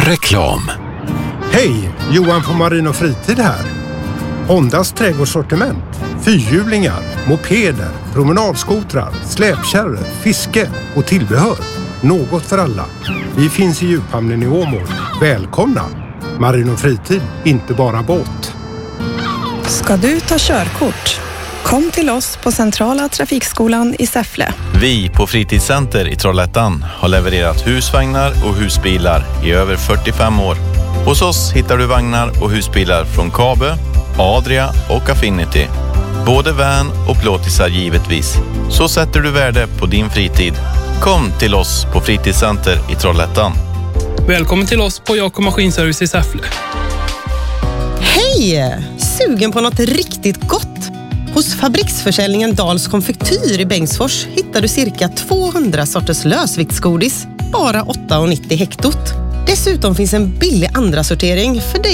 Reklam. Hej, Johan på Marin och Fritid här. Hondas trädgårdssortiment, fyrhjulingar, mopeder, promenadskotrar, släpkärror, fiske och tillbehör. Något för alla. Vi finns i djuphamnen i Åmål. Välkomna! Marin och Fritid, inte bara båt. Ska du ta körkort? Kom till oss på Centrala Trafikskolan i Säffle. Vi på Fritidscenter i Trollhättan har levererat husvagnar och husbilar i över 45 år. Hos oss hittar du vagnar och husbilar från Kabe, Adria och Affinity. Både van och plåtisar givetvis. Så sätter du värde på din fritid. Kom till oss på Fritidscenter i Trollhättan. Välkommen till oss på Jakob Maskinservice i Säffle. Hej! Sugen på något riktigt gott? Hos fabriksförsäljningen Dals konfektyr i Bengtsfors hittar du cirka 200 sorters lösviktsgodis, bara 8,90 hektot. Dessutom finns en billig andra sortering för dig